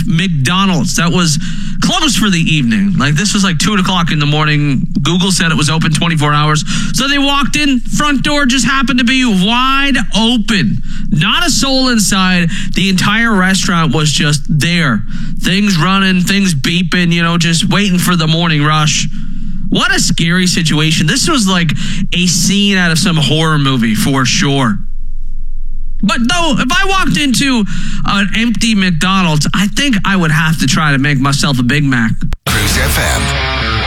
McDonald's that was closed for the evening. Like, this was like 2 o'clock in the morning. Google said it was open 24 hours. So they walked in, front door just happened to be wide open. Not a soul inside. The entire restaurant was just there. Things running, things beeping, just waiting for the morning rush. What a scary situation. This was like a scene out of some horror movie for sure. But though, if I walked into an empty McDonald's, I think I would have to try to make myself a Big Mac. Cruise FM.